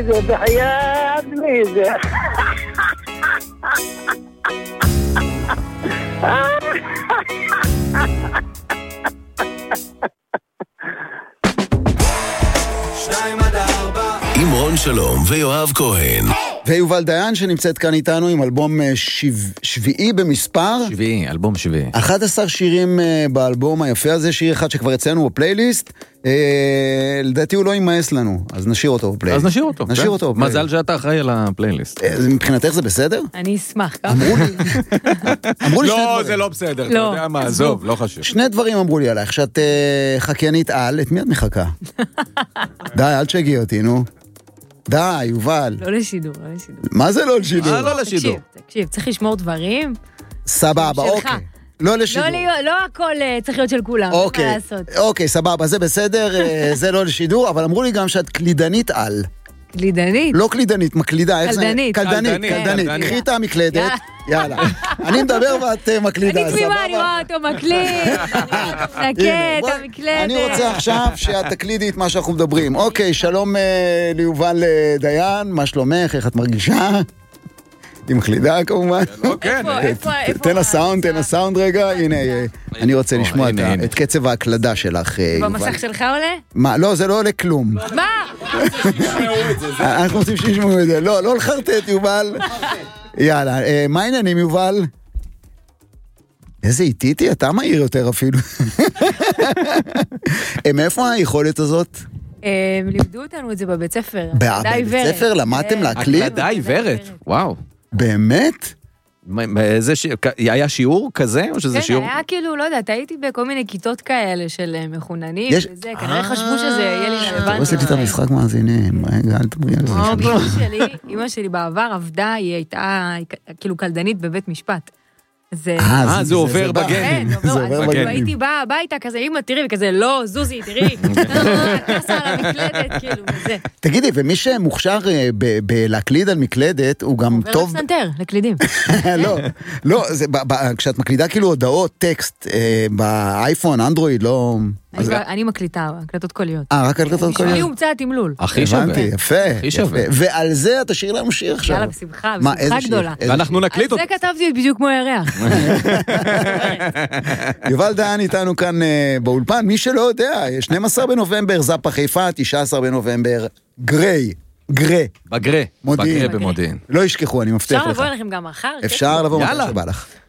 זה בחייאת מי זה? עם רון שלום ויואב כהן ויובל דיין שנמצאת כאן איתנו עם אלבום שביעי במספר. שביעי, אלבום שביעי. 11 שירים באלבום היפה הזה, שיר אחד שכבר יצאנו בפלייליסט. לדעתי הוא לא יימאס לנו, אז נשאיר אותו בפלייליסט. אז נשאיר אותו. נשאיר אותו. מזל שאתה אחראי על הפלייליסט. מבחינתך זה בסדר? אני אשמח. אמרו לי שני דברים. לא, זה לא בסדר. אתה יודע מה, עזוב, לא חשוב. שני דברים אמרו לי עלייך, שאת חקיינית על, את מי את מחכה? די, אל תשגעי אותי, נו. די, יובל. לא לשידור, לא לשידור. מה זה לא לשידור? לא לשידור. תקשיב, צריך לשמור דברים. סבבה, אוקיי. לא לשידור. לא הכל צריך להיות של כולם. אוקיי, סבבה, זה בסדר, זה לא לשידור, אבל אמרו לי גם שאת קלידנית על. קלידנית? לא קלידנית, מקלידה. קלדנית. קלדנית. קחי את המקלדת. יאללה. אני מדבר ואת מקלידה. אני תמימה, אני רואה אותו מקליד. נקה את המקלדת. אני רוצה עכשיו שאת תקלידי את מה שאנחנו מדברים. אוקיי, שלום ליובל דיין, מה שלומך, איך את מרגישה? היא מקלידה כמובן. תן הסאונד רגע. הנה, אני רוצה לשמוע את קצב ההקלדה שלך. במסך שלך עולה? מה? לא, זה לא עולה כלום. מה? אנחנו רוצים שישמעו את זה. לא לחרטט, יובל. יאללה, מה העניינים, יובל? איזה איטיתי, אתה מהיר יותר אפילו. מאיפה היכולת הזאת? לימדו אותנו את זה בבית ספר. בבית ספר למדתם להקליד? הקלדה עיוורת, וואו. באמת? היה שיעור כזה או שזה שיעור? כן, היה כאילו, לא יודעת, הייתי בכל מיני כיתות כאלה של מחוננים וזה, כנראה חשבו שזה יהיה לי רלוונטי. אתה עושה לי את המשחק מאזינים, רגע, אל תדברי על זה. אמא שלי בעבר עבדה, היא הייתה כאילו קלדנית בבית משפט. זה עובר בגנים. הייתי באה הביתה כזה, אמא תראי, וכזה לא, זוזי תראי, כסה על המקלדת, כאילו, וזה. תגידי, ומי שמוכשר בלהקליד על מקלדת, הוא גם טוב... עובר לסנטר, לקלידים. לא, כשאת מקלידה כאילו הודעות, טקסט, באייפון, אנדרואיד, לא... אני מקליטה, הקלטות קוליות. רק הקלטות קוליות? שלי הומצא התמלול. הכי שווה. הבנתי, יפה. ועל זה אתה שיר לנו שיר עכשיו. יאללה, בשמחה, בשמחה גדולה. ואנחנו נקליט אותו. על זה כתבתי בדיוק כמו הירח. יובל דיין איתנו כאן באולפן, מי שלא יודע, 12 בנובמבר, זאפה חיפה, 19 בנובמבר, גריי. בגרה במודיעין. לא ישכחו, אני מבטיח לך. אפשר לבוא אליכם גם מחר? אפשר לבוא מחר שבא לך.